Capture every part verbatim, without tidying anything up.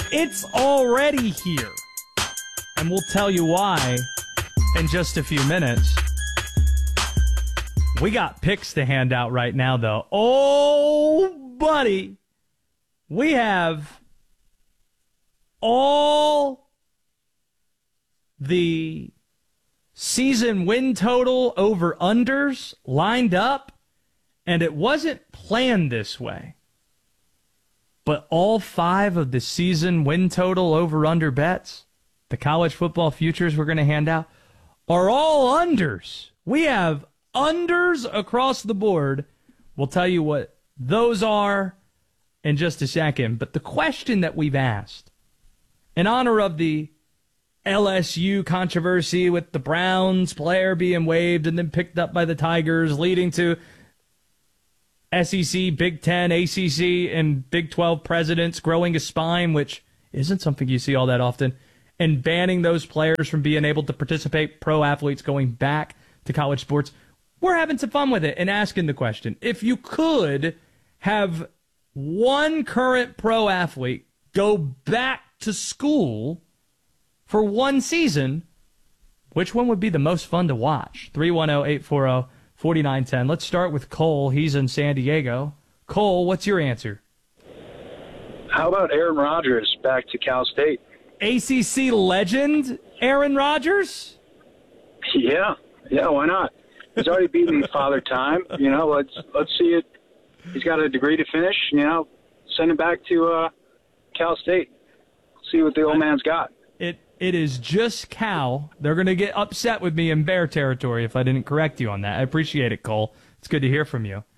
It's already here. And we'll tell you why in just a few minutes. We got picks to hand out right now, though. Oh, buddy. We have all the season win total over-unders lined up, and it wasn't planned this way. But all five of the season win total over-under bets, the college football futures we're going to hand out, are all unders. We have unders across the board. We'll tell you what those are in just a second. But the question that we've asked, in honor of the L S U controversy with the Browns player being waived and then picked up by the Tigers, leading to S E C, Big Ten, A C C, and Big twelve presidents growing a spine, which isn't something you see all that often, and banning those players from being able to participate, pro athletes going back to college sports. We're having some fun with it and asking the question, if you could have one current pro athlete go back to school for one season, which one would be the most fun to watch? three one zero, eight four zero, four nine one zero. Let's start with Cole. He's in San Diego. Cole, what's your answer? How about Aaron Rodgers back to Cal State? A C C legend Aaron Rodgers? Yeah, yeah, why not? He's already beaten Father Time. You know, let's let's see it. He's got a degree to finish. You know, send him back to uh, Cal State. See what the old man's got. It it is just Cal. They're going to get upset with me in Bear territory if I didn't correct you on that. I appreciate it, Cole. It's good to hear from you.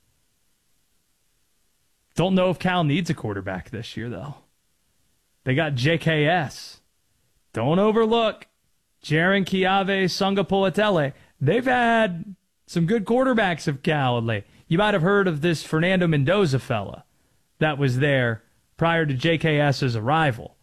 Don't know if Cal needs a quarterback this year, though. They got J K S. Don't overlook Jaron Chiave Sungapolotele. They've had some good quarterbacks of Cal lately. You might have heard of this Fernando Mendoza fella that was there prior to JKS's arrival.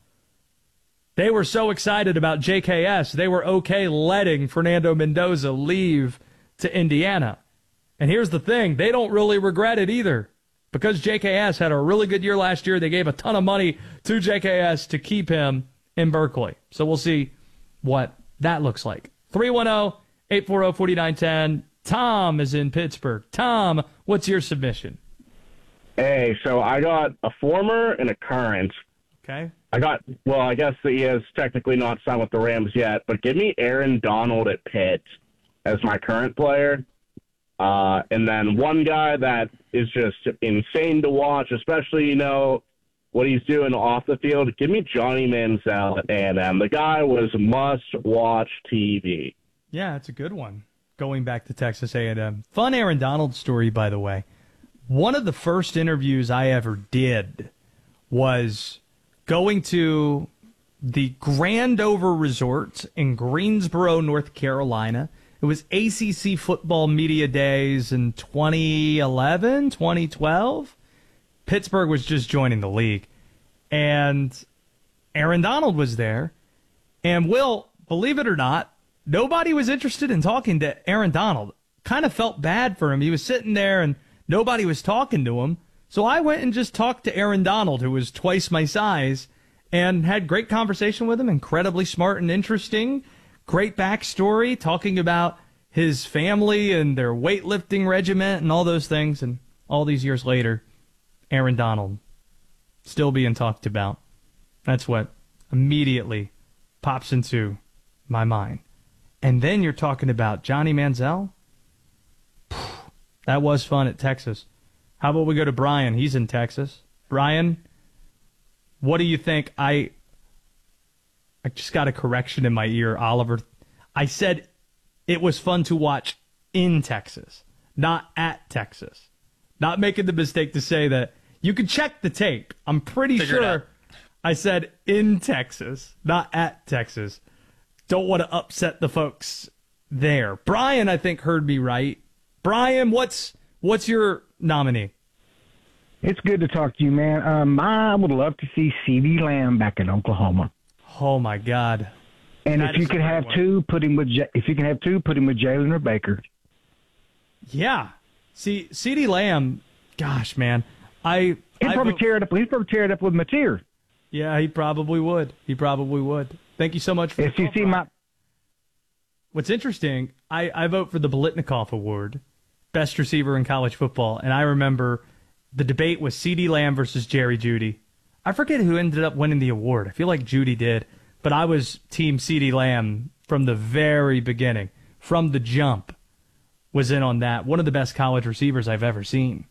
They were so excited about J K S, they were okay letting Fernando Mendoza leave to Indiana. And here's the thing, they don't really regret it either. Because J K S had a really good year last year, they gave a ton of money to J K S to keep him in Berkeley. So we'll see what that looks like. three one zero, eight four zero, four nine one zero. Tom is in Pittsburgh. Tom, what's your submission? Hey, so I got a former and a current. Okay. I got, well, I guess he is technically not signed with the Rams yet, but give me Aaron Donald at Pitt as my current player. Uh, and then one guy that is just insane to watch, especially, you know, what he's doing off the field. Give me Johnny Manziel at A and M. The guy was must-watch T V. Yeah, it's a good one. Going back to Texas A and M. Fun Aaron Donald story, by the way. One of the first interviews I ever did was going to the Grandover Resort in Greensboro, North Carolina. It was A C C Football Media Days in twenty eleven, twenty twelve. Pittsburgh was just joining the league. And Aaron Donald was there. And, Will, believe it or not, nobody was interested in talking to Aaron Donald. Kind of felt bad for him. He was sitting there and nobody was talking to him. So I went and just talked to Aaron Donald, who was twice my size, and had great conversation with him. Incredibly smart and interesting. Great backstory, talking about his family and their weightlifting regiment and all those things. And all these years later, Aaron Donald still being talked about. That's what immediately pops into my mind. And then you're talking about Johnny Manziel. That was fun at Texas. How about we go to Brian? He's in Texas. Brian, what do you think? I I just got a correction in my ear, Oliver. I said it was fun to watch in Texas, not at Texas. Not making the mistake to say that. You can check the tape. I'm pretty Figure sure I said in Texas, not at Texas. Don't want to upset the folks there. Brian, I think, heard me right. Brian, what's what's your nominee? It's good to talk to you, man. Um, I would love to see CeeDee Lamb back in Oklahoma. Oh my God! And That if you is a could great have one. two, put him with J- if you can have two, put him with Jalen or Baker. Yeah. See, CeeDee Lamb. Gosh, man, I He'd I probably vote- tear it up. He'd probably tear it up with Mateer. Yeah, he probably would. He probably would. Thank you so much for If the you call, see Brian. my, What's interesting, I, I vote for the Biletnikoff Award, best receiver in college football, and I remember the debate was CeeDee Lamb versus Jerry Jeudy. I forget who ended up winning the award. I feel like Jeudy did, but I was team CeeDee Lamb from the very beginning, from the jump, was in on that. One of the best college receivers I've ever seen.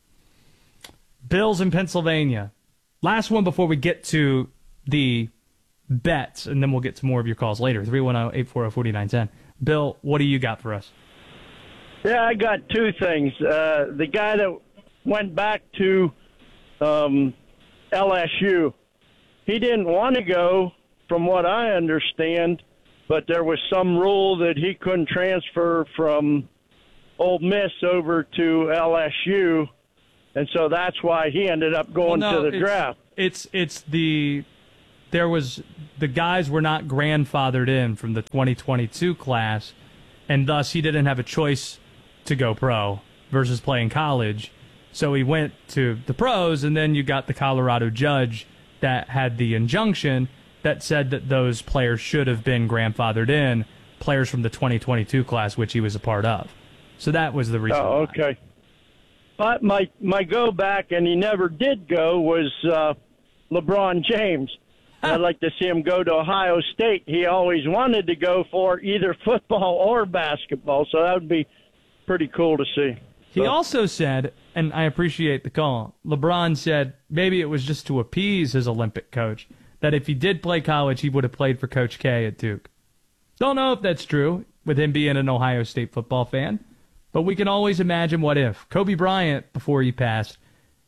Bills in Pennsylvania. Last one before we get to the bets, and then we'll get to more of your calls later. three one zero, eight four zero, four nine one zero. Bill, what do you got for us? Yeah, I got two things. Uh, the guy that went back to um, L S U, he didn't want to go, from what I understand, but there was some rule that he couldn't transfer from Ole Miss over to L S U, and so that's why he ended up going well, no, to the it's, draft. It's it's the there was the guys were not grandfathered in from the twenty twenty-two class, and thus he didn't have a choice to go pro versus playing college. So he went to the pros, and then you got the Colorado judge that had the injunction that said that those players should have been grandfathered in, players from the twenty twenty-two class, which he was a part of. So that was the reason. Oh, okay. Why. But my my go back, and he never did go, was uh, LeBron James. I'd like to see him go to Ohio State. He always wanted to go for either football or basketball, so that would be pretty cool to see. He So- also said, and I appreciate the call, LeBron said maybe it was just to appease his Olympic coach, that if he did play college, he would have played for Coach K at Duke. Don't know if that's true, with him being an Ohio State football fan, but we can always imagine what if. Kobe Bryant, before he passed,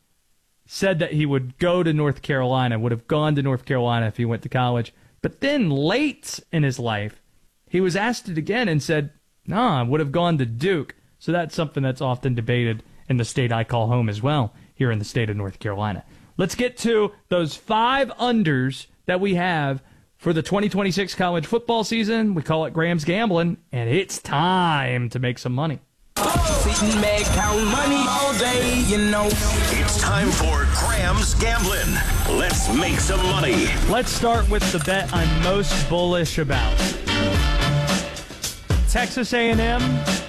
said that he would go to North Carolina, would have gone to North Carolina if he went to college. But then late in his life, he was asked it again and said, nah, I would have gone to Duke. So that's something that's often debated in the state I call home as well, here in the state of North Carolina. Let's get to those five unders that we have for the twenty twenty-six college football season. We call it Graham's Gambling, and it's time to make some money. Sitting back counting money all day, you know. It's time for Graham's Gambling. Let's make some money. Let's start with the bet I'm most bullish about. Texas A and M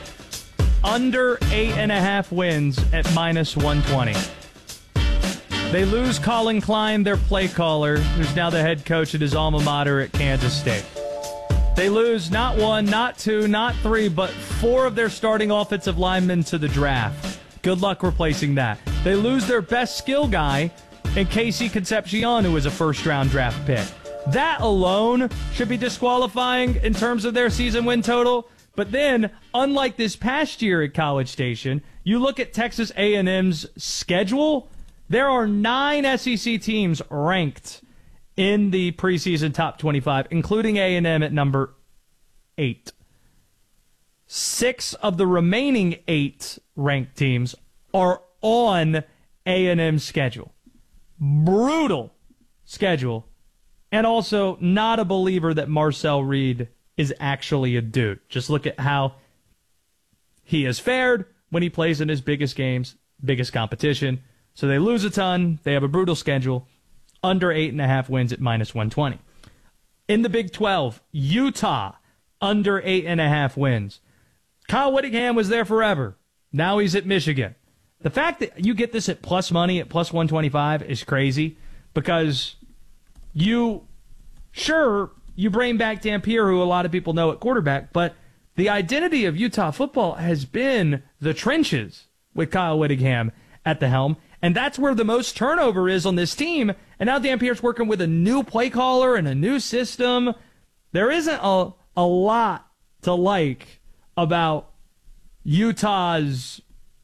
under eight and a half wins at minus one twenty. They lose Colin Klein, their play caller, who's now the head coach at his alma mater at Kansas State. They lose not one, not two, not three, but four of their starting offensive linemen to the draft. Good luck replacing that. They lose their best skill guy in Casey Concepcion, who was a first-round draft pick. That alone should be disqualifying in terms of their season win total. But then, unlike this past year at College Station, you look at Texas A and M's schedule, there are nine S E C teams ranked in the preseason top twenty-five, including A and M at number eight. Six of the remaining eight ranked teams are on A and M's schedule. Brutal schedule. And also not a believer that Marcel Reed is actually a dude. Just look at how he has fared when he plays in his biggest games, biggest competition. So they lose a ton. They have a brutal schedule. Under eight and a half wins at minus one twenty. In the Big twelve, Utah under eight and a half wins. Kyle Whittingham was there forever. Now he's at Michigan. The fact that you get this at plus money at plus one twenty-five is crazy because you, sure, you bring back Dampier, who a lot of people know at quarterback, but the identity of Utah football has been the trenches with Kyle Whittingham at the helm. And that's where the most turnover is on this team. And now Dampier's working with a new play caller and a new system. There isn't a, a lot to like about Utah's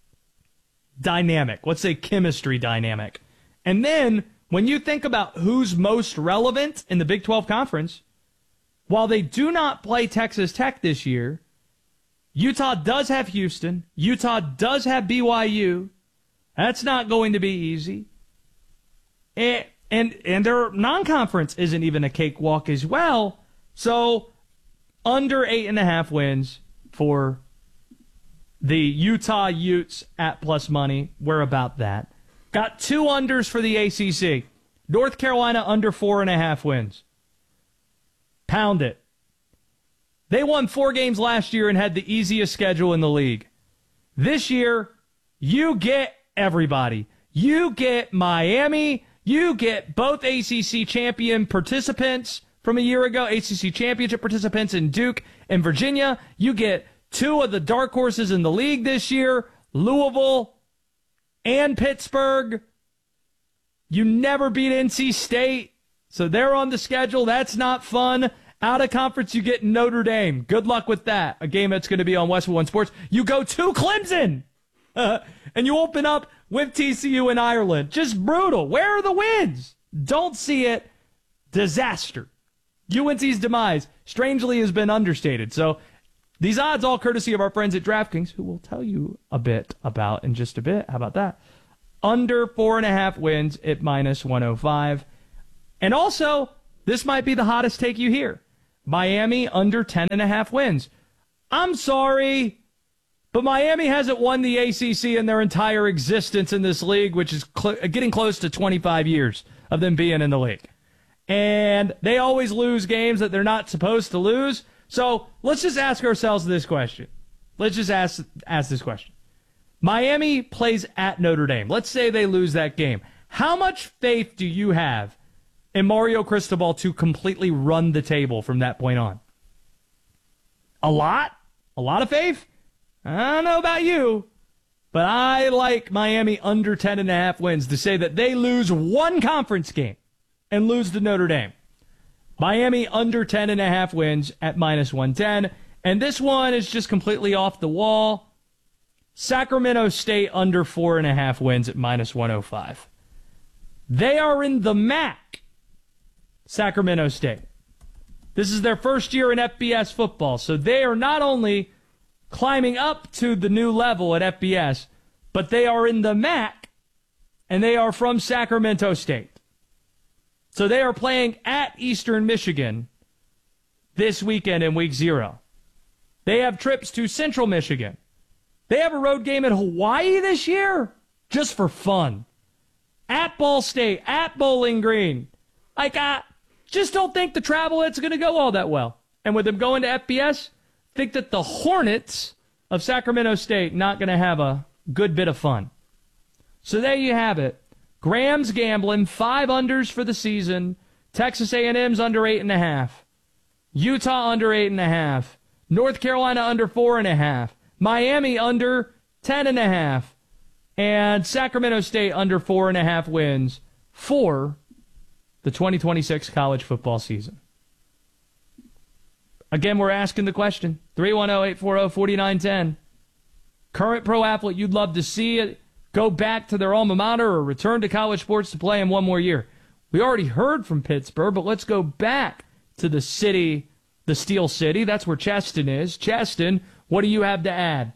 dynamic. Let's say chemistry dynamic. And then when you think about who's most relevant in the Big twelve Conference, while they do not play Texas Tech this year, Utah does have Houston. Utah does have B Y U. That's not going to be easy. And, and, and their non-conference isn't even a cakewalk as well. So under eight and a half wins for the Utah Utes at plus money. We're about that. Got two unders for the A C C. North Carolina under four and a half wins. Pound it. They won four games last year and had the easiest schedule in the league. This year, you get everybody. You get Miami. You get both A C C champion participants from a year ago, A C C championship participants in Duke and Virginia. You get two of the dark horses in the league this year, Louisville and Pittsburgh. You never beat N C State, so they're on the schedule. That's not fun. Out of conference, you get Notre Dame. Good luck with that. A game that's going to be on Westwood One Sports. You go to Clemson, uh, and you open up with T C U in Ireland. Just brutal. Where are the wins? Don't see it. Disaster. U N C's demise, strangely, has been understated. So these odds, all courtesy of our friends at DraftKings, who will tell you a bit about in just a bit. How about that? Under four and a half wins at minus one oh five. And also, this might be the hottest take you hear. Miami under ten and a half wins. I'm sorry, but Miami hasn't won the A C C in their entire existence in this league, which is cl- getting close to twenty-five years of them being in the league. And they always lose games that they're not supposed to lose. So let's just ask ourselves this question. Let's just ask ask this question. Miami plays at Notre Dame. Let's say they lose that game. How much faith do you have in Mario Cristobal to completely run the table from that point on? A lot? A lot of faith? I don't know about you, but I like Miami under ten and a half wins to say that they lose one conference game and lose to Notre Dame. Miami under ten and a half wins at minus one ten. And this one is just completely off the wall. Sacramento State under four and a half wins at minus one oh five. They are in the M A C. Sacramento State. This is their first year in F B S football, so they are not only climbing up to the new level at F B S, but they are in the M A C, and they are from Sacramento State. So they are playing at Eastern Michigan this weekend in week zero. They have trips to Central Michigan. They have a road game at Hawaii this year, just for fun. At Ball State, at Bowling Green. Like, I just don't think the travel it's going to go all that well. And with them going to F B S, think that the Hornets of Sacramento State not going to have a good bit of fun. So there you have it. Graham's gambling, five unders for the season. Texas A and M's under eight and a half. Utah under eight and a half. North Carolina under four and a half. Miami under ten and a half. And Sacramento State under four and a half wins for the twenty twenty-six college football season. Again, we're asking the question. three one zero, eight four zero, four nine one zero. Current pro athlete you'd love to see it go back to their alma mater or return to college sports to play in one more year. We already heard from Pittsburgh, but let's go back to the city, the Steel City. That's where Cheston is. Cheston, what do you have to add?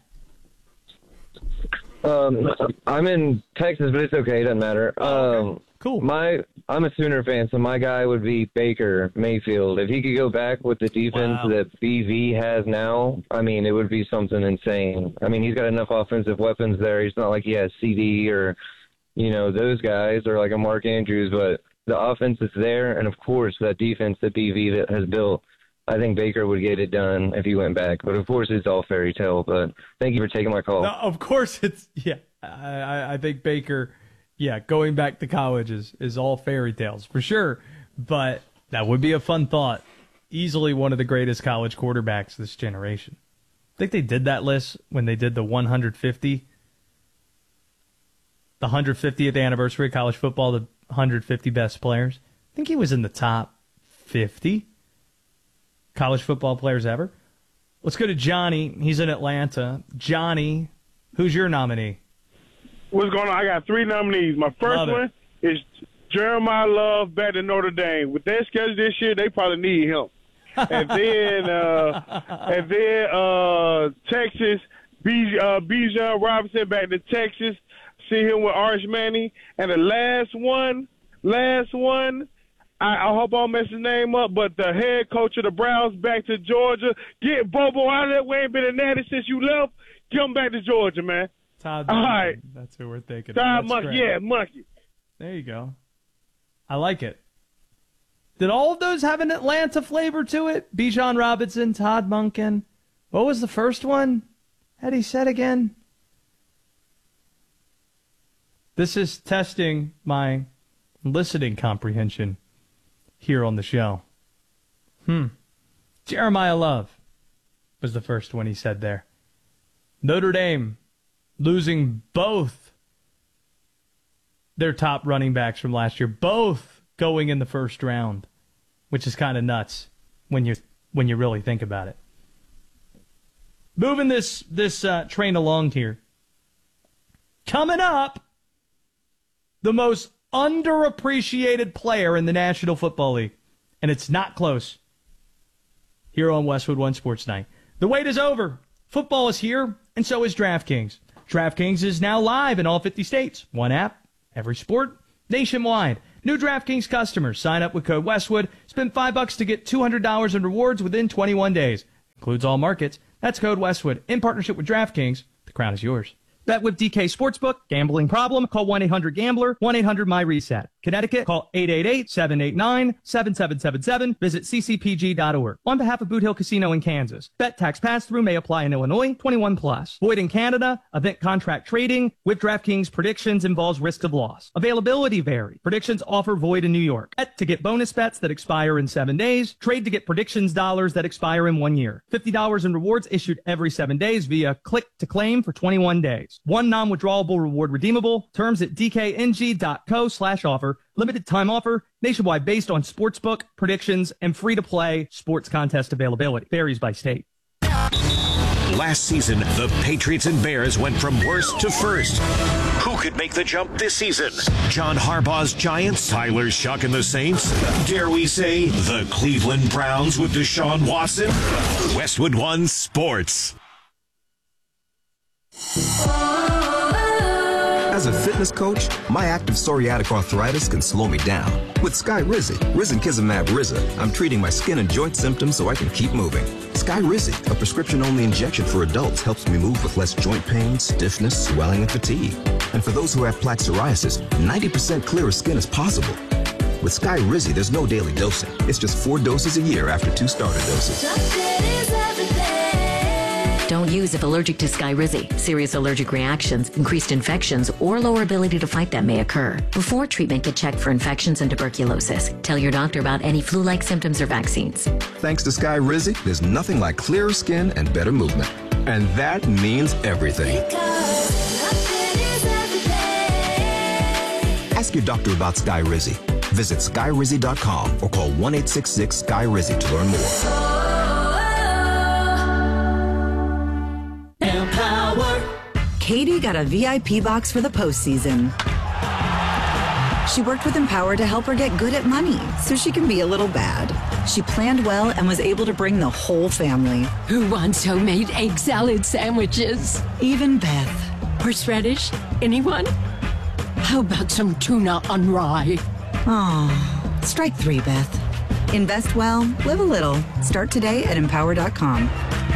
Um, I'm in Texas, but it's okay. It doesn't matter. Um, cool. My, I'm a Sooner fan, so my guy would be Baker Mayfield. If he could go back with the defense Wow. that B V has now, I mean, it would be something insane. I mean, he's got enough offensive weapons there. He's not like he has C D or, you know, those guys or like a Mark Andrews, but the offense is there, and of course that defense that B V that has built. I think Baker would get it done if he went back. But, of course, it's all fairy tale. But thank you for taking my call. No, of course, it's, yeah. I, I, I think Baker, yeah, going back to college is, is all fairy tales for sure. But that would be a fun thought. Easily one of the greatest college quarterbacks this generation. I think they did that list when they did the one hundred fifty, the one hundred fiftieth anniversary of college football, the one hundred fifty best players. I think he was in the top fifty. College football players ever. Let's go to Johnny. He's in Atlanta. Johnny, who's your nominee? What's going on? I got three nominees. My first Love it. one is Jeremiah Love back to Notre Dame. With their schedule this year, they probably need him. and then, uh, and then uh, Texas, B, uh, Bijan Robinson back to Texas. See him with Arch Manning. And the last one, last one. I, I hope I don't mess his name up, but the head coach of the Browns back to Georgia. Get Bobo out of there. We ain't been in that since you left. Get him back to Georgia, man. Todd All Monken. right. That's who we're thinking. Todd That's Monkey. great. Yeah, Monkey. There you go. I like it. Did all of those have an Atlanta flavor to it? Bijan Robinson, Todd Monken. What was the first one? Had he said again? This is testing my listening comprehension here on the show. Hmm. Jeremiah Love was the first one he said there. Notre Dame losing both their top running backs from last year, both going in the first round, which is kind of nuts when you when you really think about it. Moving this this uh, train along here. Coming up, the most underappreciated player in the National Football League, and it's not close. Here on Westwood One Sports Night, the wait is over. Football is here, and so is DraftKings. DraftKings is now live in all fifty states. One app, every sport, nationwide. New DraftKings customers sign up with code Westwood. Spend five bucks to get two hundred dollars in rewards within twenty-one days. Includes all markets. That's code Westwood. In partnership with DraftKings, the crown is yours. Bet with D K Sportsbook. Gambling problem? Call one eight hundred gambler, one eight hundred my reset. Connecticut, call eight eight eight, seven eight nine, seven seven seven seven. Visit c c p g dot org. On behalf of Boot Hill Casino in Kansas. Bet tax pass-through may apply in Illinois. twenty-one plus. Void in Canada. Event contract trading with DraftKings predictions involves risk of loss. Availability vary. Predictions offer void in New York. Bet to get bonus bets that expire in seven days. Trade to get predictions dollars that expire in one year. fifty dollars in rewards issued every seven days via click to claim for twenty-one days. One non-withdrawable reward redeemable. Terms at d k n g dot co slash offer. Limited time offer. Nationwide based on sportsbook, predictions, and free-to-play sports contest availability. Varies by state. Last season, the Patriots and Bears went from worst to first. Who could make the jump this season? John Harbaugh's Giants? Tyler Shuck and the Saints? Dare we say the Cleveland Browns with Deshaun Watson? Westwood One Sports. As a fitness coach, my active psoriatic arthritis can slow me down. With Skyrizi, Risankizumab Riza, I'm treating my skin and joint symptoms so I can keep moving. Skyrizi, a prescription-only injection for adults, helps me move with less joint pain, stiffness, swelling, and fatigue. And for those who have plaque psoriasis, ninety percent clearer skin is possible. With Skyrizi, there's no daily dosing. It's just four doses a year after two starter doses. Don't use if allergic to Skyrizi. Serious allergic reactions, increased infections, or lower ability to fight them may occur. Before treatment, get checked for infections and tuberculosis. Tell your doctor about any flu-like symptoms or vaccines. Thanks to Skyrizi, there's nothing like clearer skin and better movement. And that means everything. Ask your doctor about Skyrizi. Visit skyrizi dot com or call one eight six six Sky Rizzi to learn more. Katie got a V I P box for the postseason. She worked with Empower to help her get good at money so she can be a little bad. She planned well and was able to bring the whole family. Who wants homemade egg salad sandwiches? Even Beth. Horseradish? Anyone? How about some tuna on rye? Oh, strike three, Beth. Invest well, live a little. Start today at empower dot com.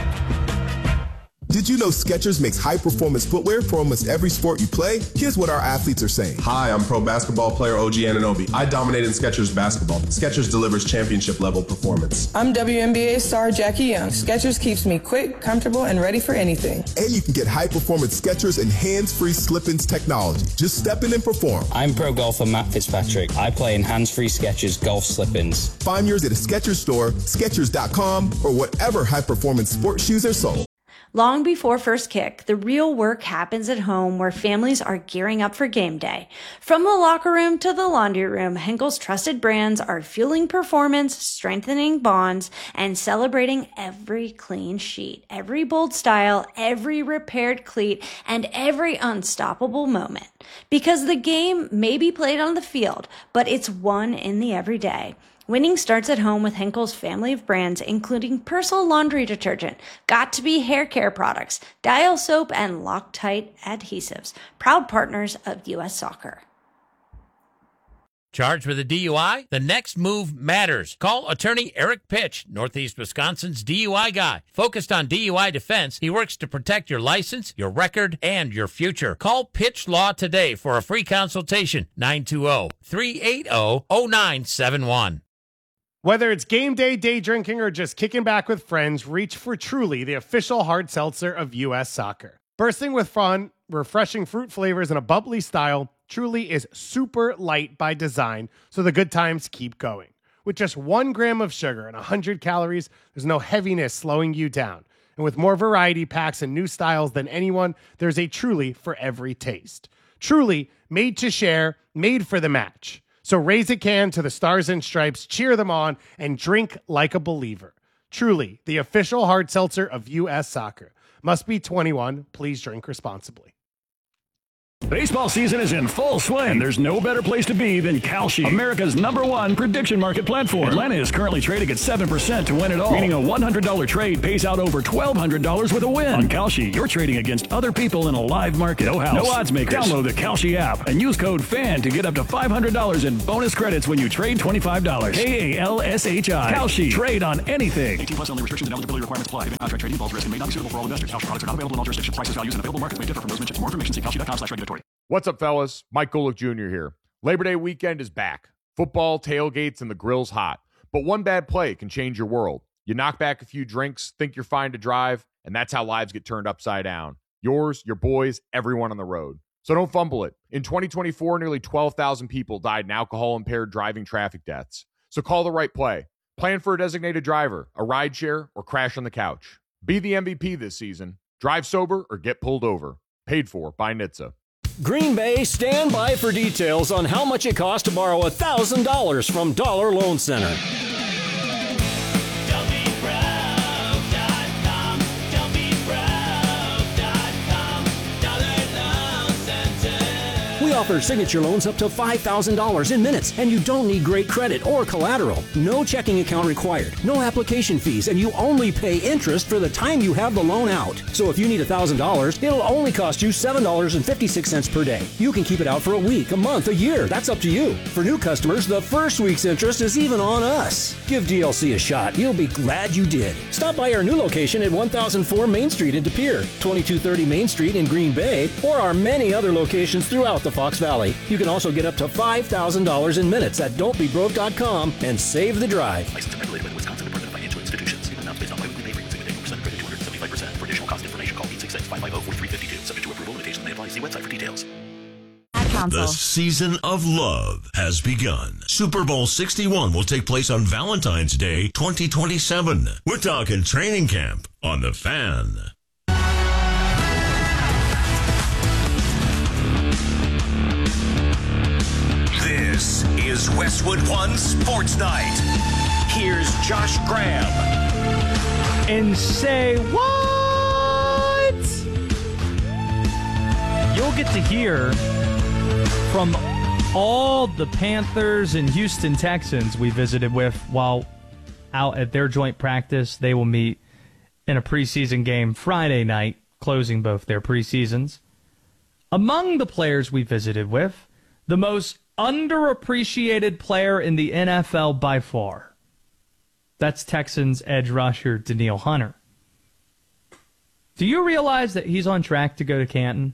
Did you know Skechers makes high-performance footwear for almost every sport you play? Here's what our athletes are saying. Hi, I'm pro basketball player O G Anunoby. I dominate in Skechers basketball. Skechers delivers championship-level performance. I'm W N B A star Jackie Young. Skechers keeps me quick, comfortable, and ready for anything. And you can get high-performance Skechers and hands-free slip-ins technology. Just step in and perform. I'm pro golfer Matt Fitzpatrick. I play in hands-free Skechers golf slip-ins. Find yours at a Skechers store, skechers dot com, or whatever high-performance sports shoes are sold. Long before first kick, the real work happens at home where families are gearing up for game day. From the locker room to the laundry room, Henkel's trusted brands are fueling performance, strengthening bonds, and celebrating every clean sheet, every bold style, every repaired cleat, and every unstoppable moment. Because the game may be played on the field, but it's won in the everyday. Winning starts at home with Henkel's family of brands, including Persil laundry detergent, Got2b hair care products, Dial soap, and Loctite adhesives, proud partners of U S Soccer. Charged with a D U I? The next move matters. Call attorney Eric Pitch, Northeast Wisconsin's D U I guy. Focused on D U I defense, he works to protect your license, your record, and your future. Call Pitch Law today for a free consultation. nine two zero, three eight zero, zero nine seven one. Whether it's game day, day drinking, or just kicking back with friends, reach for Truly, the official hard seltzer of U S Soccer. Bursting with fun, refreshing fruit flavors, and a bubbly style, Truly is super light by design, so the good times keep going. With just one gram of sugar and one hundred calories, there's no heaviness slowing you down. And with more variety packs and new styles than anyone, there's a Truly for every taste. Truly, made to share, made for the match. So raise a can to the Stars and Stripes, cheer them on, and drink like a believer. Truly, the official hard seltzer of U S Soccer. Must be twenty-one. Please drink responsibly. Baseball season is in full swing, and there's no better place to be than Kalshi, America's number one prediction market platform. Atlanta is currently trading at seven percent to win it all, meaning a one hundred dollars trade pays out over twelve hundred dollars with a win. On Kalshi, you're trading against other people in a live market. No house, no odds makers. Download the Kalshi app and use code FAN to get up to five hundred dollars in bonus credits when you trade twenty-five dollars. K A L S H I. Kalshi. Trade on anything. eighteen plus only. Restrictions and eligibility requirements apply. Contract trading involves risk and may not be suitable for all investors. Kalshi products are not available in all jurisdictions. Prices, values, and available markets may differ from those mentioned. For more information, see kalshi dot com slash regulatory. What's up, fellas? Mike Golick Junior here. Labor Day weekend is back. Football, tailgates, and the grill's hot. But one bad play can change your world. You knock back a few drinks, think you're fine to drive, and that's how lives get turned upside down. Yours, your boys, everyone on the road. So don't fumble it. In twenty twenty-four, nearly twelve thousand people died in alcohol-impaired driving traffic deaths. So call the right play. Plan for a designated driver, a rideshare, or crash on the couch. Be the M V P this season. Drive sober or get pulled over. Paid for by N H T S A. Green Bay, stand by for details on how much it costs to borrow one thousand dollars from Dollar Loan Center. We offer signature loans up to five thousand dollars in minutes, and you don't need great credit or collateral. No checking account required, no application fees, and you only pay interest for the time you have the loan out. So if you need one thousand dollars, it'll only cost you seven dollars and fifty-six cents per day. You can keep it out for a week, a month, a year. That's up to you. For new customers, the first week's interest is even on us. Give D L C a shot. You'll be glad you did. Stop by our new location at one thousand four Main Street in De Pere, twenty-two thirty Main Street in Green Bay, or our many other locations throughout the Fox Valley. You can also get up to five thousand dollars in minutes at don't be broke dot com and save the drive. Licensed and regulated by the Wisconsin Department of Financial Institutions. Amounts based on biweekly pay rate. Single day percent credit two hundred seventy-five percent. For additional cost information, call eight six six, five five zero, four three five two. Subject to approval, limitations may apply. See website for details. The season of love has begun. Super Bowl sixty-one will take place on Valentine's Day twenty twenty-seven. We're talking training camp on The Fan. This is Westwood One Sports Night. Here's Josh Graham. And say what? You'll get to hear from all the Panthers and Houston Texans we visited with while out at their joint practice. They will meet in a preseason game Friday night, closing both their preseasons. Among the players we visited with, the most underappreciated player in the N F L by far. That's Texans edge rusher Danielle Hunter. Do you realize that he's on track to go to Canton?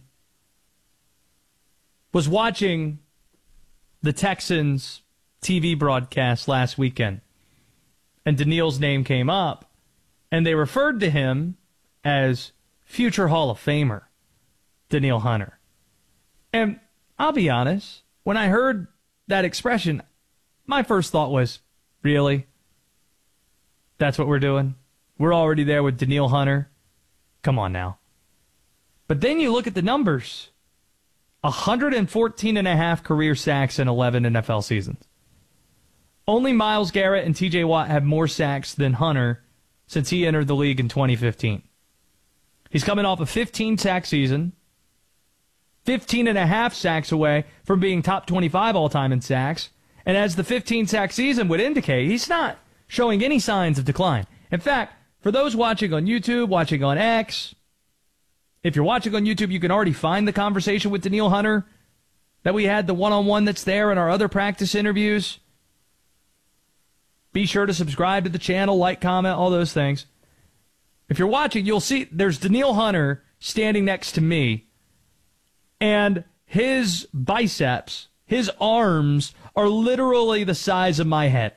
Was watching the Texans T V broadcast last weekend, and Danielle's name came up, and they referred to him as future Hall of Famer Danielle Hunter. And I'll be honest, when I heard that expression, my first thought was, really? That's what we're doing? We're already there with Danielle Hunter? Come on now. But then you look at the numbers. one hundred fourteen and a half career sacks in eleven N F L seasons. Only Myles Garrett and T J Watt have more sacks than Hunter since he entered the league in twenty fifteen. He's coming off a fifteen-sack season, fifteen and a half sacks away from being top twenty-five all-time in sacks. And as the fifteen-sack season would indicate, he's not showing any signs of decline. In fact, for those watching on YouTube, watching on X, if you're watching on YouTube, you can already find the conversation with Danielle Hunter that we had, the one-on-one that's there in our other practice interviews. Be sure to subscribe to the channel, like, comment, all those things. If you're watching, you'll see there's Danielle Hunter standing next to me, and his biceps, his arms, are literally the size of my head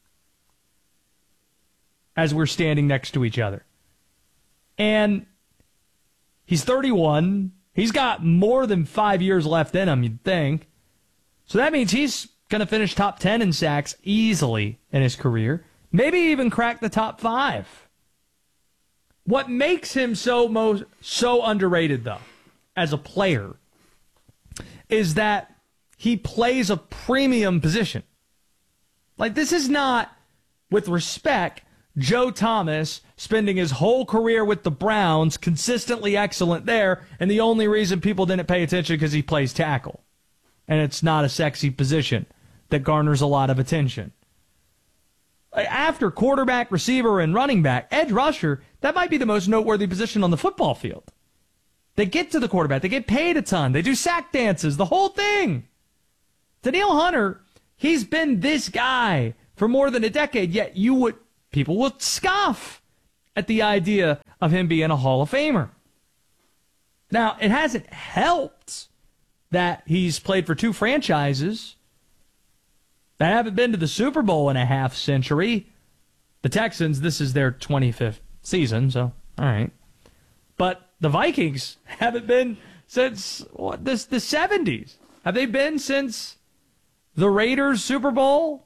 as we're standing next to each other. And he's thirty-one. He's got more than five years left in him, you'd think. So that means he's going to finish top ten in sacks easily in his career. Maybe even crack the top five. What makes him so most so underrated, though, as a player, is that he plays a premium position. Like, this is not, with respect, Joe Thomas spending his whole career with the Browns, consistently excellent there, and the only reason people didn't pay attention because he plays tackle. And it's not a sexy position that garners a lot of attention. After quarterback, receiver, and running back, edge rusher, that might be the most noteworthy position on the football field. They get to the quarterback. They get paid a ton. They do sack dances, the whole thing. Danielle Hunter, he's been this guy for more than a decade, yet you would people would scoff at the idea of him being a Hall of Famer. Now, it hasn't helped that he's played for two franchises that haven't been to the Super Bowl in a half century. The Texans, this is their twenty-fifth season, so all right. But the Vikings haven't been since what, this the seventies. Have they been since the Raiders Super Bowl?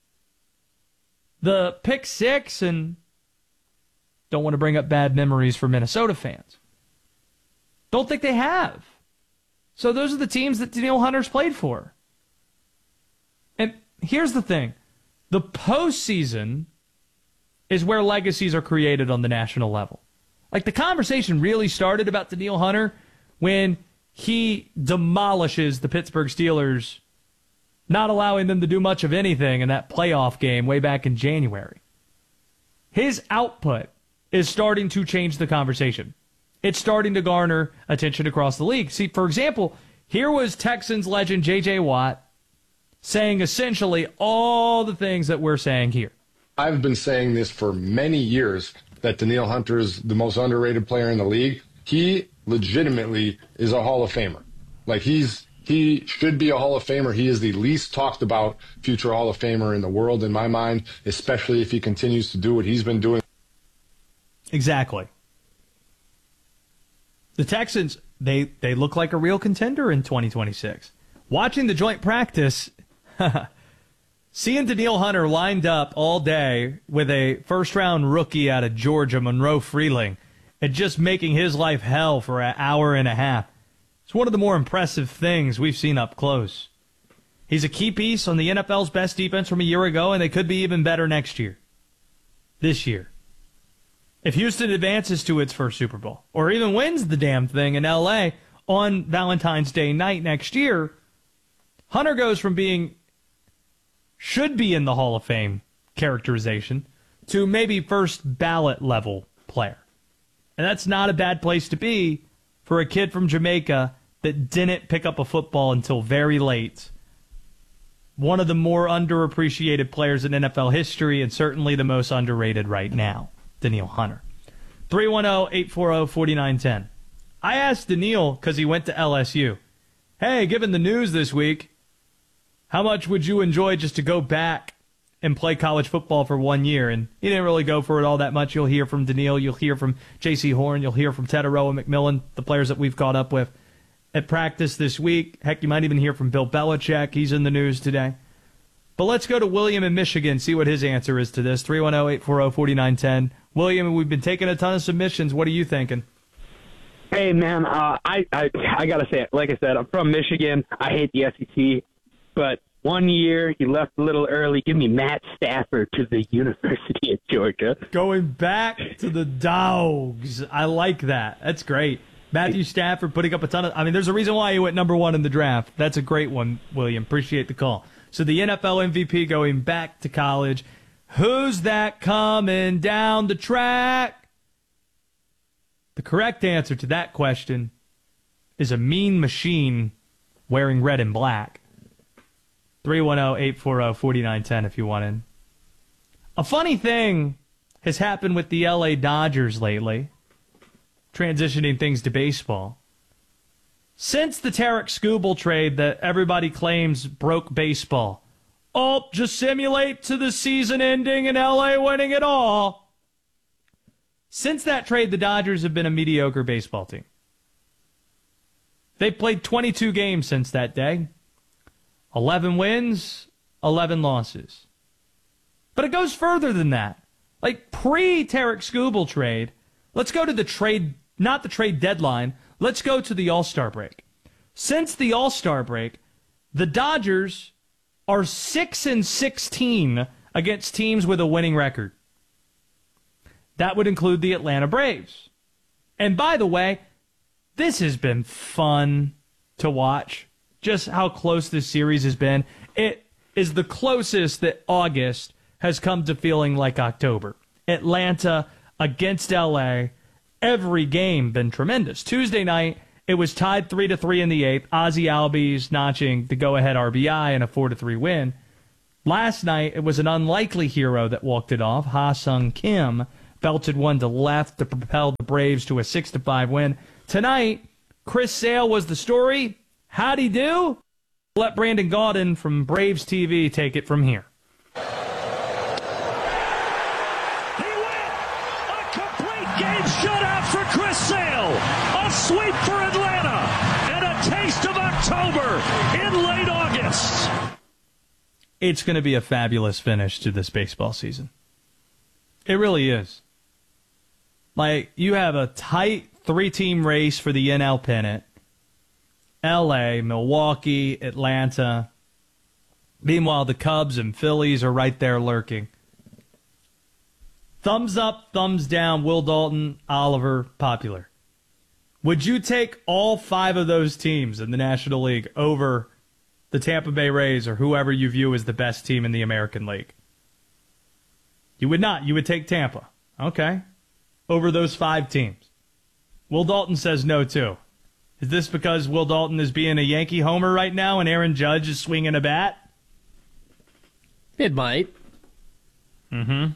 The pick six, and don't want to bring up bad memories for Minnesota fans. Don't think they have. So those are the teams that Danielle Hunter's played for. And here's the thing. The postseason is where legacies are created on the national level. Like, the conversation really started about Danielle Hunter when he demolishes the Pittsburgh Steelers, not allowing them to do much of anything in that playoff game way back in January. His output is starting to change the conversation. It's starting to garner attention across the league. See, for example, here was Texans legend J J. Watt saying essentially all the things that we're saying here. I've been saying this for many years, that Danielle Hunter is the most underrated player in the league. He legitimately is a Hall of Famer. Like, he's he should be a Hall of Famer. He is the least talked about future Hall of Famer in the world, in my mind, especially if he continues to do what he's been doing. Exactly. The Texans, they, they look like a real contender in twenty twenty-six. Watching the joint practice, seeing Danielle Hunter lined up all day with a first-round rookie out of Georgia, Monroe Freeling, and just making his life hell for an hour and a half, it's one of the more impressive things we've seen up close. He's a key piece on the N F L's best defense from a year ago, and they could be even better next year. This year. If Houston advances to its first Super Bowl, or even wins the damn thing in L A on Valentine's Day night next year, Hunter goes from being, should be in the Hall of Fame characterization, to maybe first ballot level player. And that's not a bad place to be for a kid from Jamaica that didn't pick up a football until very late. One of the more underappreciated players in N F L history, and certainly the most underrated right now, Danielle Hunter. three one zero, eight four zero, four nine one zero. I asked Danielle, because he went to L S U, hey, given the news this week, how much would you enjoy just to go back and play college football for one year? And he didn't really go for it all that much. You'll hear from Danielle. You'll hear from J C Horn. You'll hear from Teteroa McMillan, the players that we've caught up with at practice this week. Heck, you might even hear from Bill Belichick. He's in the news today. But let's go to William in Michigan, see what his answer is to this. three one zero, eight four zero, four nine one zero. William, we've been taking a ton of submissions. What are you thinking? Hey, man, uh, I, I, I got to say it. Like I said, I'm from Michigan. I hate the S E C. But one year, he left a little early. Give me Matt Stafford to the University of Georgia. Going back to the Dogs. I like that. That's great. Matthew Stafford putting up a ton of... I mean, there's a reason why he went number one in the draft. That's a great one, William. Appreciate the call. So the N F L M V P going back to college. Who's that coming down the track? The correct answer to that question is a mean machine wearing red and black. three one zero, eight four zero, four nine one zero if you want in. A funny thing has happened with the L A Dodgers lately, transitioning things to baseball. Since the Tarek Skubal trade that everybody claims broke baseball, oh, just simulate to the season ending and L A winning it all. Since that trade, the Dodgers have been a mediocre baseball team. They've played twenty-two games since that day. eleven wins, eleven losses. But it goes further than that. Like pre-Tarek Skubal trade, let's go to the trade, not the trade deadline. Let's go to the All-Star break. Since the All-Star break, the Dodgers are six and sixteen against teams with a winning record. That would include the Atlanta Braves. And by the way, this has been fun to watch. Just how close this series has been. It is the closest that August has come to feeling like October. Atlanta against L A, every game been tremendous. Tuesday night, it was tied three to three in the eighth. Ozzie Albies notching the go-ahead R B I in a four to three win. Last night, it was an unlikely hero that walked it off. Ha-Sung Kim belted one to left to propel the Braves to a six to five win. Tonight, Chris Sale was the story. How'd he do? Let Brandon Gaudin from Braves T V take it from here. Game shutout for Chris Sale. A sweep for Atlanta. And a taste of October in late August. It's going to be a fabulous finish to this baseball season. It really is. Like, you have a tight three-team race for the N L pennant. L A, Milwaukee, Atlanta. Meanwhile, the Cubs and Phillies are right there lurking. Thumbs up, thumbs down, Will Dalton, Oliver, popular. Would you take all five of those teams in the National League over the Tampa Bay Rays or whoever you view as the best team in the American League? You would not. You would take Tampa. Okay. Over those five teams. Will Dalton says no, too. Is this because Will Dalton is being a Yankee homer right now and Aaron Judge is swinging a bat? It might. Mm-hmm.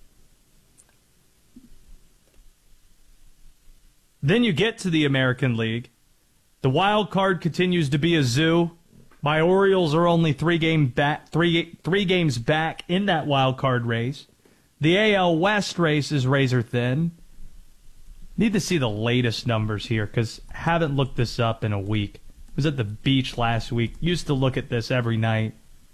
Then you get to the American League. The wild card continues to be a zoo. My Orioles are only three game back, three three games back in that wild card race. The A L West race is razor thin. Need to see the latest numbers here because haven't looked this up in a week. Was at the beach last week. Used to look at this every night.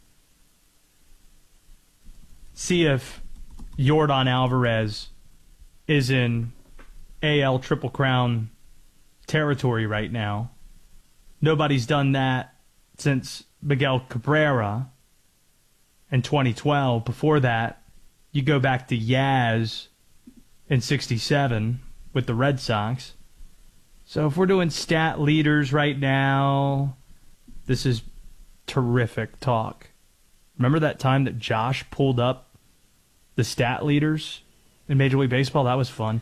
See if Yordan Alvarez is in A L Triple Crown territory right now. Nobody's done that since Miguel Cabrera in twenty twelve. Before that, you go back to Yaz in sixty-seven with the Red Sox. So if we're doing stat leaders right now, this is terrific talk. Remember that time that Josh pulled up the stat leaders in Major League Baseball? That was fun.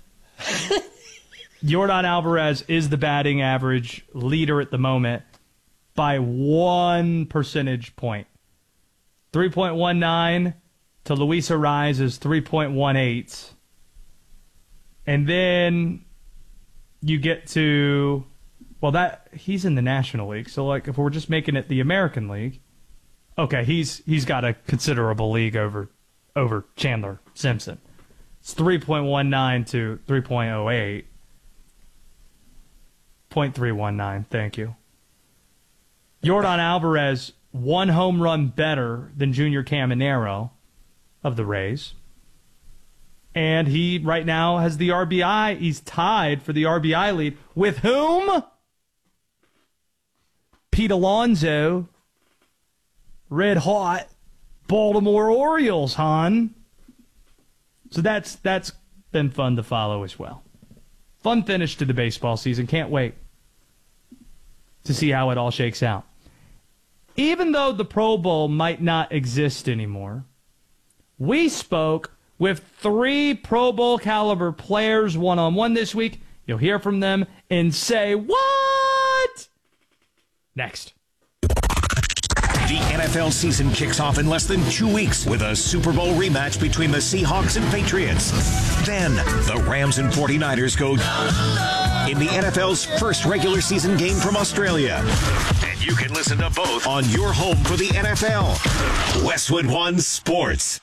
Yordan Alvarez is the batting average leader at the moment by one percentage point. three point one nine to Luis Arraez's three point one eight. And then you get to, well, that he's in the National League. So, like, if we're just making it the American League, okay, he's he's got a considerable league over over Chandler Simpson. It's three point one nine to three point oh eight. point three one nine, thank you. Yordan Alvarez, one home run better than Junior Caminero of the Rays. And he, right now, has the R B I. He's tied for the R B I lead. With whom? Pete Alonso. Red hot. Baltimore Orioles, hon. So that's that's been fun to follow as well. Fun finish to the baseball season. Can't wait to see how it all shakes out. Even though the Pro Bowl might not exist anymore, we spoke with three Pro Bowl caliber players one-on-one this week. You'll hear from them and say, what? Next. The N F L season kicks off in less than two weeks with a Super Bowl rematch between the Seahawks and Patriots. Then, the Rams and forty-niners go in the N F L's first regular season game from Australia. And you can listen to both on your home for the N F L. Westwood One Sports.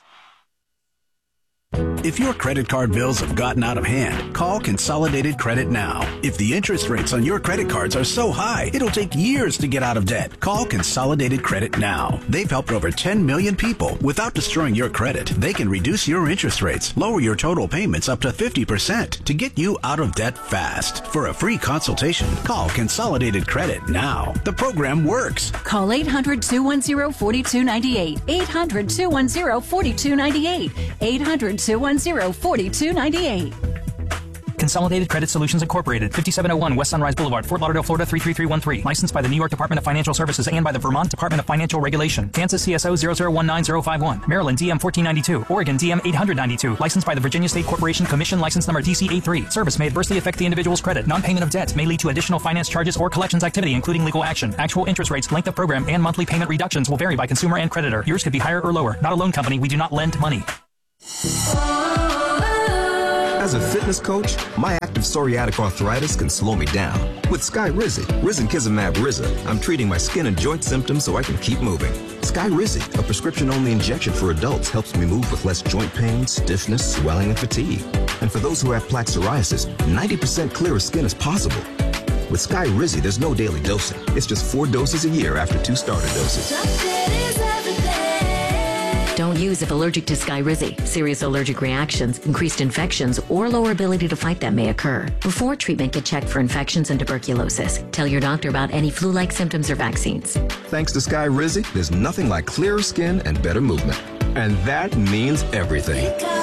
If your credit card bills have gotten out of hand, call Consolidated Credit now. If the interest rates on your credit cards are so high, it'll take years to get out of debt. Call Consolidated Credit now. They've helped over ten million people without destroying your credit. They can reduce your interest rates, lower your total payments up to fifty percent to get you out of debt fast. For a free consultation, call Consolidated Credit now. The program works. Call eight hundred, two one zero, four two nine eight. eight hundred, two one zero, four two nine eight. eight hundred, two one zero, four two nine eight. Consolidated Credit Solutions Incorporated, fifty-seven oh one West Sunrise Boulevard, Fort Lauderdale, Florida three three three one three. Licensed by the New York Department of Financial Services and by the Vermont Department of Financial Regulation. Kansas C S O zero zero one nine zero five one. Maryland D M fourteen ninety-two. Oregon D M eight ninety-two. Licensed by the Virginia State Corporation Commission, license number D C A three. Service may adversely affect the individual's credit. Non-payment of debt may lead to additional finance charges or collections activity, including legal action. Actual interest rates, length of program, and monthly payment reductions will vary by consumer and creditor. Yours could be higher or lower. Not a loan company. We do not lend money. As a fitness coach, my active psoriatic arthritis can slow me down. With Skyrizi, Risankizumab Rizza, I'm treating my skin and joint symptoms so I can keep moving. Skyrizi, a prescription-only injection for adults, helps me move with less joint pain, stiffness, swelling, and fatigue. And for those who have plaque psoriasis, ninety percent clearer skin is possible. With Skyrizi, there's no daily dosing. It's just four doses a year after two starter doses. Don't use if allergic to Skyrizi. Serious allergic reactions, increased infections, or lower ability to fight them may occur. Before treatment, get checked for infections and tuberculosis. Tell your doctor about any flu-like symptoms or vaccines. Thanks to Skyrizi, there's nothing like clearer skin and better movement. And that means everything.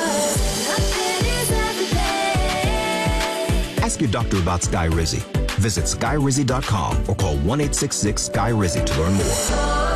Ask your doctor about Skyrizi. Visit Skyrizi dot com or call one eight six six Sky Rizzi to learn more.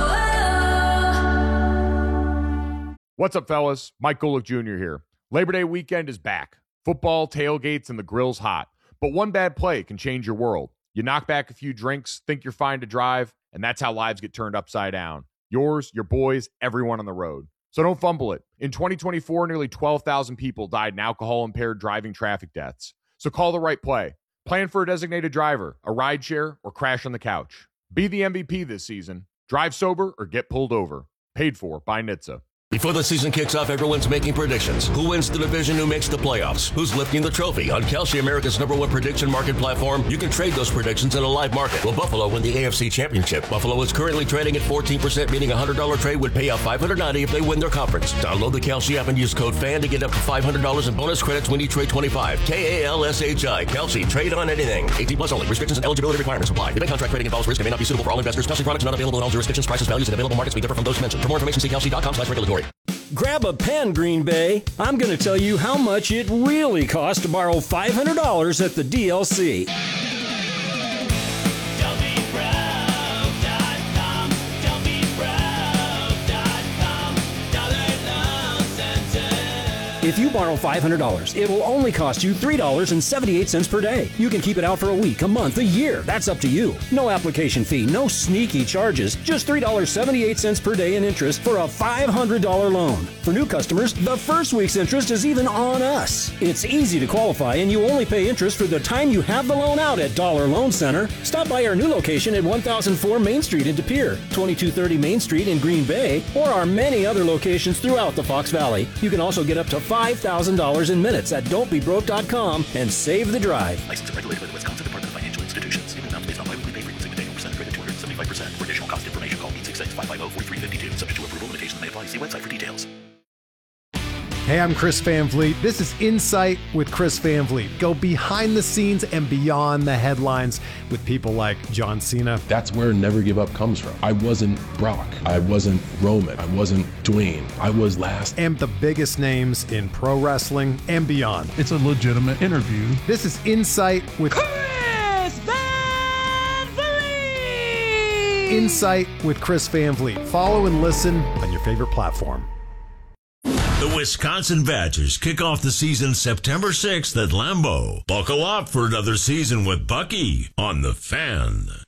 What's up, fellas? Mike Golick Junior here. Labor Day weekend is back. Football, tailgates, and the grill's hot. But one bad play can change your world. You knock back a few drinks, think you're fine to drive, and that's how lives get turned upside down. Yours, your boys, everyone on the road. So don't fumble it. In twenty twenty-four, nearly twelve thousand people died in alcohol-impaired driving traffic deaths. So call the right play. Plan for a designated driver, a rideshare, or crash on the couch. Be the M V P this season. Drive sober or get pulled over. Paid for by N H T S A. Before the season kicks off, everyone's making predictions. Who wins the division? Who makes the playoffs? Who's lifting the trophy? On Kalshi, America's number one prediction market platform, you can trade those predictions in a live market. Will Buffalo win the A F C Championship? Buffalo is currently trading at fourteen percent, meaning a one hundred dollars trade would pay out five hundred ninety dollars if they win their conference. Download the Kalshi app and use code FAN to get up to five hundred dollars in bonus credits when you trade twenty-five. K A L S H I. Kalshi. Trade on anything. eighteen plus only. Restrictions and eligibility requirements apply. Event contract trading involves risk and may not be suitable for all investors. Kalshi products not available in all jurisdictions. Prices, values, and available markets may differ from those mentioned. For more information, see Kalshi dot com slash regulatory. Grab a pen, Green Bay. I'm going to tell you how much it really costs to borrow five hundred dollars at the D L C. If you borrow five hundred dollars, it will only cost you three dollars and seventy-eight cents per day. You can keep it out for a week, a month, a year. That's up to you. No application fee, no sneaky charges. Just three dollars and seventy-eight cents per day in interest for a five hundred dollars loan. For new customers, the first week's interest is even on us. It's easy to qualify, and you only pay interest for the time you have the loan out at Dollar Loan Center. Stop by our new location at one thousand four Main Street in De Pere, twenty-two thirty Main Street in Green Bay, or our many other locations throughout the Fox Valley. You can also get up to five thousand dollars in minutes at don't be broke dot com and save the drive. Licensed and regulated by the Wisconsin Department of Financial Institutions. In amounts based on biweekly pay frequency with annual percent credit two hundred seventy-five percent. For additional cost information, call eight six six, five five zero, four three five two. Subject to approval, limitations may apply. See website for details. Hey, I'm Chris Van Vliet. This is Insight with Chris Van Vliet. Go behind the scenes and beyond the headlines with people like John Cena. That's where Never Give Up comes from. I wasn't Brock. I wasn't Roman. I wasn't Dwayne. I was last. And the biggest names in pro wrestling and beyond. It's a legitimate interview. This is Insight with Chris Van Vliet. Insight with Chris Van Vliet. Follow and listen on your favorite platform. The Wisconsin Badgers kick off the season September sixth at Lambeau. Buckle up for another season with Bucky on The Fan.